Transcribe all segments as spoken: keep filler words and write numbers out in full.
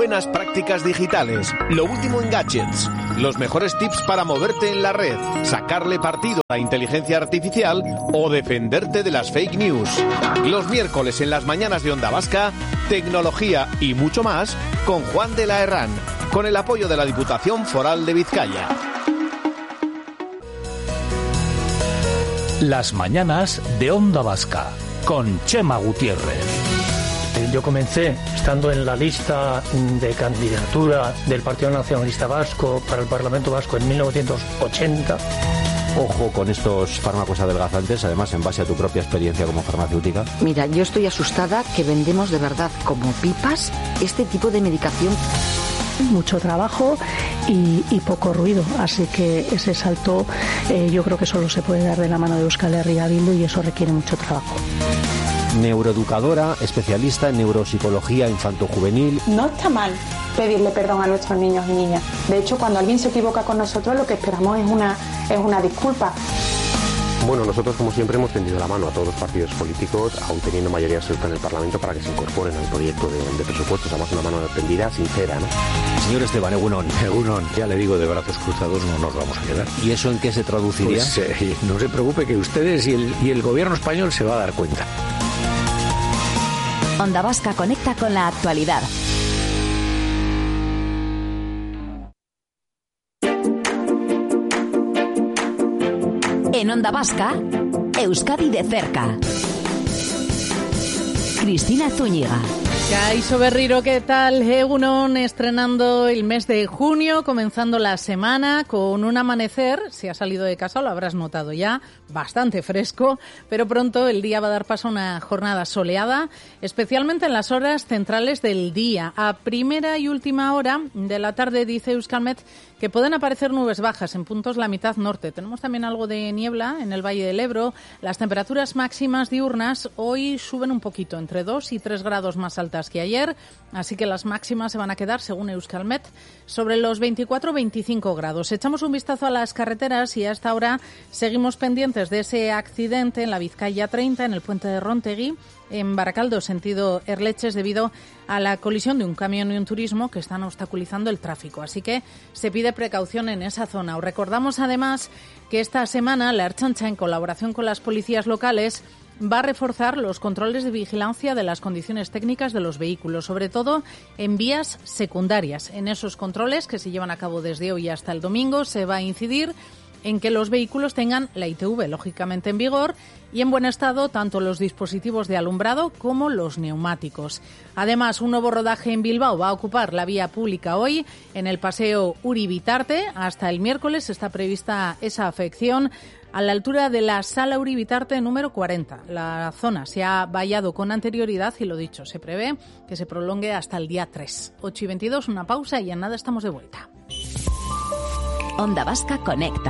buenas prácticas digitales, lo último en gadgets, los mejores tips para moverte en la red, sacarle partido a la inteligencia artificial o defenderte de las fake news. Los miércoles en las mañanas de Onda Vasca, tecnología y mucho más con Juan de la Herrán, con el apoyo de la Diputación Foral de Vizcaya. Las mañanas de Onda Vasca con Chema Gutiérrez. Yo comencé estando en la lista de candidatura del Partido Nacionalista Vasco para el Parlamento Vasco en mil novecientos ochenta. Ojo con estos fármacos adelgazantes, además en base a tu propia experiencia como farmacéutica. Mira, yo estoy asustada que vendemos de verdad como pipas este tipo de medicación. Mucho trabajo y, y poco ruido, así que ese salto eh, yo creo que solo se puede dar de la mano de Euskal Herria Bildu y eso requiere mucho trabajo. Neuroeducadora, especialista en neuropsicología infantojuvenil. No está mal pedirle perdón a nuestros niños y niñas. De hecho, cuando alguien se equivoca con nosotros, lo que esperamos es una, es una disculpa. Bueno, nosotros como siempre hemos tendido la mano a todos los partidos políticos, aún teniendo mayoría absoluta en el Parlamento, para que se incorporen al proyecto de, de presupuestos. Además, una mano tendida, sincera, ¿no? Señor Esteban, Egunon. Egunon, ya le digo, de brazos cruzados no nos vamos a quedar. ¿Y eso en qué se traduciría? Pues, eh, no se preocupe, que ustedes y el, y el gobierno español se va a dar cuenta. Onda Vasca conecta con la actualidad. En Onda Vasca, Euskadi de cerca. Cristina Zúñiga. Kaixo Berriro, ¿qué tal? Egunon, estrenando el mes de junio, comenzando la semana con un amanecer, si has salido de casa lo habrás notado ya, bastante fresco, pero pronto el día va a dar paso a una jornada soleada, especialmente en las horas centrales del día. A primera y última hora de la tarde, dice Euskalmet, que pueden aparecer nubes bajas en puntos la mitad norte. Tenemos también algo de niebla en el Valle del Ebro. Las temperaturas máximas diurnas hoy suben un poquito, entre dos y tres grados más altas que ayer, así que las máximas se van a quedar, según Euskalmet, sobre los veinticuatro a veinticinco grados. Echamos un vistazo a las carreteras y hasta ahora seguimos pendientes de ese accidente en la Vizcaya treinta, en el puente de Rontegui, en Baracaldo, sentido Erleches, debido a la colisión de un camión y un turismo que están obstaculizando el tráfico. Así que se pide precaución en esa zona. Os recordamos además que esta semana la Ertzaintza, en colaboración con las policías locales, va a reforzar los controles de vigilancia de las condiciones técnicas de los vehículos, sobre todo en vías secundarias. En esos controles, que se llevan a cabo desde hoy hasta el domingo, se va a incidir en que los vehículos tengan la I T V, lógicamente, en vigor y en buen estado tanto los dispositivos de alumbrado como los neumáticos. Además, un nuevo rodaje en Bilbao va a ocupar la vía pública hoy en el paseo Uri-Bitarte. Hasta el miércoles está prevista esa afección a la altura de la Sala Uri-Bitarte número cuarenta. La zona se ha vallado con anterioridad y, lo dicho, se prevé que se prolongue hasta el día tres. ocho y veintidós, una pausa y en nada estamos de vuelta. Onda Vasca conecta.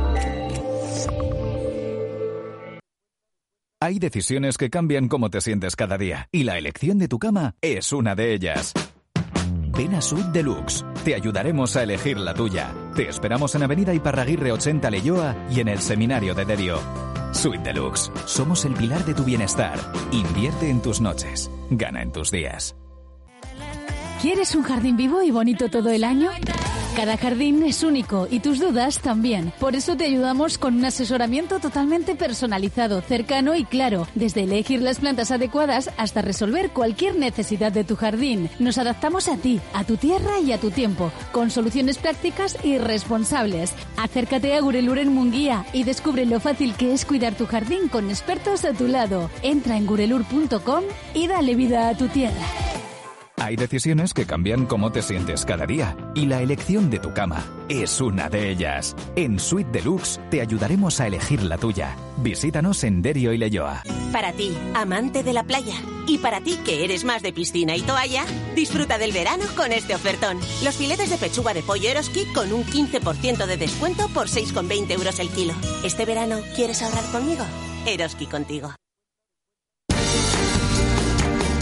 Hay decisiones que cambian cómo te sientes cada día y la elección de tu cama es una de ellas. Ven a Suite Deluxe. Te ayudaremos a elegir la tuya. Te esperamos en Avenida Iparraguirre ochenta Leioa y en el Seminario de Derio. Suite Deluxe. Somos el pilar de tu bienestar. Invierte en tus noches. Gana en tus días. ¿Quieres un jardín vivo y bonito todo el año? Cada jardín es único y tus dudas también. Por eso te ayudamos con un asesoramiento totalmente personalizado, cercano y claro. Desde elegir las plantas adecuadas hasta resolver cualquier necesidad de tu jardín. Nos adaptamos a ti, a tu tierra y a tu tiempo, con soluciones prácticas y responsables. Acércate a Gurelur en Munguía y descubre lo fácil que es cuidar tu jardín con expertos a tu lado. Entra en gurelur punto com y dale vida a tu tierra. Hay decisiones que cambian cómo te sientes cada día y la elección de tu cama es una de ellas. En Suite Deluxe te ayudaremos a elegir la tuya. Visítanos en Derio y Leioa. Para ti, amante de la playa, y para ti que eres más de piscina y toalla, disfruta del verano con este ofertón. Los filetes de pechuga de pollo Eroski con un quince por ciento de descuento por seis con veinte euros el kilo. ¿Este verano quieres ahorrar conmigo? Eroski contigo.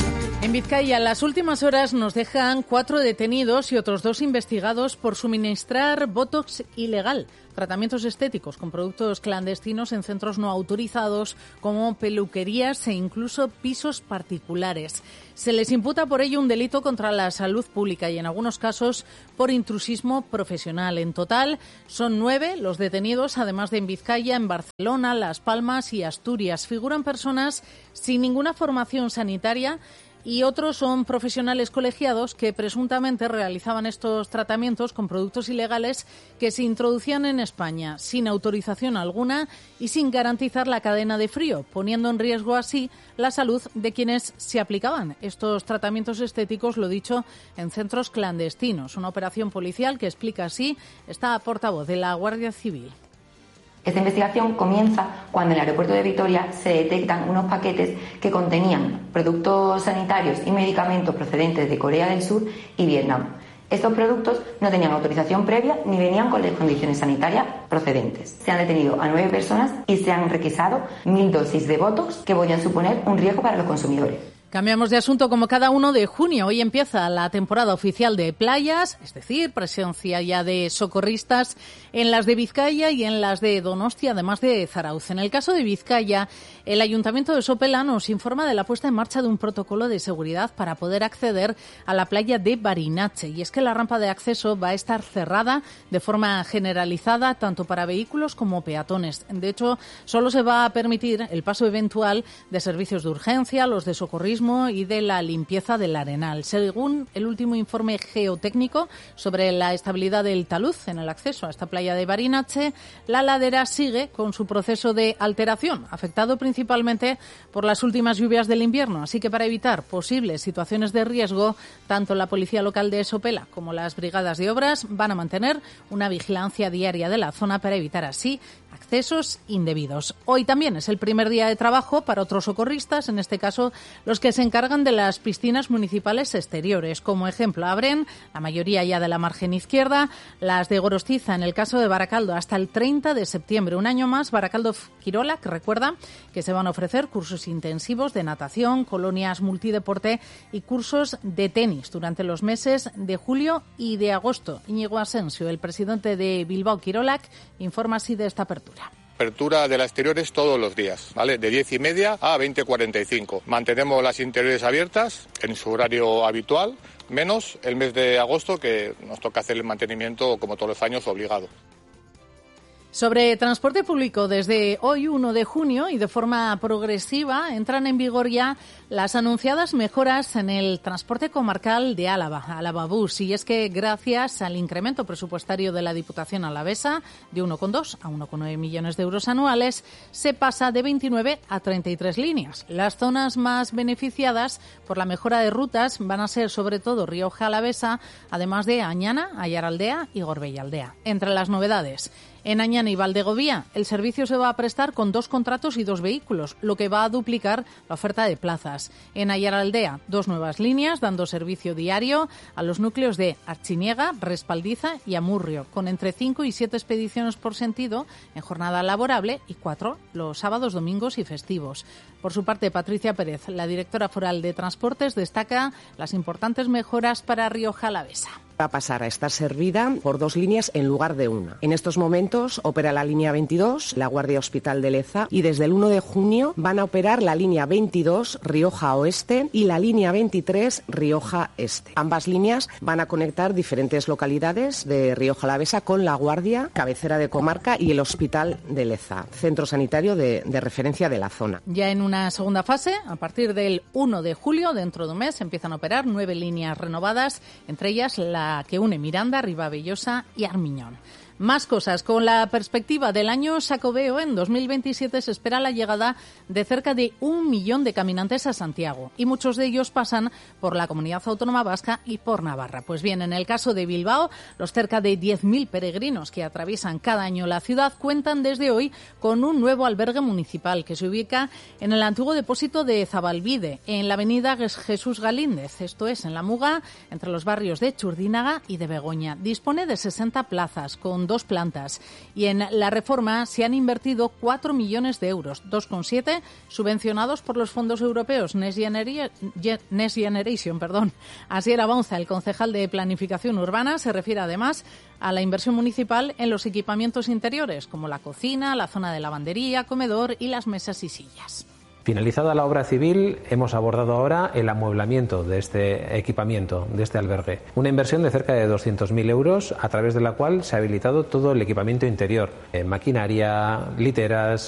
En Vizcaya, las últimas horas nos dejan cuatro detenidos y otros dos investigados por suministrar botox ilegal, tratamientos estéticos con productos clandestinos en centros no autorizados como peluquerías e incluso pisos particulares. Se les imputa por ello un delito contra la salud pública y en algunos casos por intrusismo profesional. En total son nueve los detenidos, además de en Vizcaya, en Barcelona, Las Palmas y Asturias. Figuran personas sin ninguna formación sanitaria y otros son profesionales colegiados que presuntamente realizaban estos tratamientos con productos ilegales que se introducían en España sin autorización alguna y sin garantizar la cadena de frío, poniendo en riesgo así la salud de quienes se aplicaban estos tratamientos estéticos, lo dicho, en centros clandestinos. Una operación policial que explica así esta portavoz de la Guardia Civil. Esta investigación comienza cuando en el aeropuerto de Vitoria se detectan unos paquetes que contenían productos sanitarios y medicamentos procedentes de Corea del Sur y Vietnam. Estos productos no tenían autorización previa ni venían con las condiciones sanitarias procedentes. Se han detenido a nueve personas y se han requisado mil dosis de Botox que podrían suponer un riesgo para los consumidores. Cambiamos de asunto como cada uno de junio. Hoy empieza la temporada oficial de playas, es decir, presencia ya de socorristas en las de Vizcaya y en las de Donostia, además de Zarauz. En el caso de Vizcaya, el Ayuntamiento de Sopela nos informa de la puesta en marcha de un protocolo de seguridad para poder acceder a la playa de Barinache. Y es que la rampa de acceso va a estar cerrada de forma generalizada tanto para vehículos como peatones. De hecho, solo se va a permitir el paso eventual de servicios de urgencia, los de socorrismo y de la limpieza del arenal. Según el último informe geotécnico sobre la estabilidad del talud en el acceso a esta playa de Barinache, la ladera sigue con su proceso de alteración, afectado principalmente por las últimas lluvias del invierno. Así que para evitar posibles situaciones de riesgo, tanto la Policía Local de Sopela como las brigadas de obras van a mantener una vigilancia diaria de la zona para evitar así accesos indebidos. Hoy también es el primer día de trabajo para otros socorristas, en este caso los que se encargan de las piscinas municipales exteriores. Como ejemplo, abren la mayoría ya de la margen izquierda, las de Gorostiza en el caso de Baracaldo hasta el treinta de septiembre. Un año más, Baracaldo Quirola, que recuerda que se van a ofrecer cursos intensivos de natación, colonias multideporte y cursos de tenis durante los meses de julio y de agosto. Íñigo Asensio, el presidente de Bilbao Quirolac, informa así de esta apertura. Apertura de las exteriores todos los días, ¿vale? De diez y media a veinte cuarenta y cinco. Mantenemos las interiores abiertas en su horario habitual, menos el mes de agosto que nos toca hacer el mantenimiento, como todos los años, obligado. Sobre transporte público, desde hoy uno de junio y de forma progresiva entran en vigor ya las anunciadas mejoras en el transporte comarcal de Álava, Álava Bus. Y es que gracias al incremento presupuestario de la Diputación alavesa de uno coma dos a uno coma nueve millones de euros anuales, se pasa de veintinueve a treinta y tres líneas. Las zonas más beneficiadas por la mejora de rutas van a ser sobre todo Rioja Alavesa, además de Añana, Ayaraldea y Gorbeialdea. Entre las novedades, en Añana y Valdegovía, el servicio se va a prestar con dos contratos y dos vehículos, lo que va a duplicar la oferta de plazas. En Ayaraldea, dos nuevas líneas dando servicio diario a los núcleos de Archiniega, Respaldiza y Amurrio, con entre cinco y siete expediciones por sentido en jornada laborable y cuatro los sábados, domingos y festivos. Por su parte, Patricia Pérez, la directora foral de Transportes, destaca las importantes mejoras para Rioja Alavesa. Va a pasar a estar servida por dos líneas en lugar de una. En estos momentos opera la línea veintidós, la Guardia Hospital de Leza, y desde el uno de junio van a operar la línea veintidós, Rioja Oeste, y la línea veintitrés, Rioja Este. Ambas líneas van a conectar diferentes localidades de Rioja Alavesa con la Guardia, cabecera de comarca, y el Hospital de Leza, centro sanitario de, de referencia de la zona. Ya en una segunda fase, a partir del uno de julio, dentro de un mes, empiezan a operar nueve líneas renovadas, entre ellas la que une Miranda, Ribavellosa y Armiñón. Más cosas. Con la perspectiva del año Xacobeo, en dos mil veintisiete se espera la llegada de cerca de un millón de caminantes a Santiago y muchos de ellos pasan por la Comunidad Autónoma Vasca y por Navarra. Pues bien, en el caso de Bilbao, los cerca de diez mil peregrinos que atraviesan cada año la ciudad cuentan desde hoy con un nuevo albergue municipal que se ubica en el antiguo depósito de Zabalbide, en la avenida Jesús Galíndez, esto es, en la Muga, entre los barrios de Churdínaga y de Begoña. Dispone de sesenta plazas, con dos dos plantas. Y en la reforma se han invertido cuatro millones de euros, dos coma siete subvencionados por los fondos europeos Next Generation. Next Generation, perdón. Asier Abaunza, el concejal de Planificación Urbana, se refiere además a la inversión municipal en los equipamientos interiores, como la cocina, la zona de lavandería, comedor y las mesas y sillas. Finalizada la obra civil, hemos abordado ahora el amueblamiento de este equipamiento, de este albergue. Una inversión de cerca de doscientos mil euros, a través de la cual se ha habilitado todo el equipamiento interior, eh, maquinaria, literas,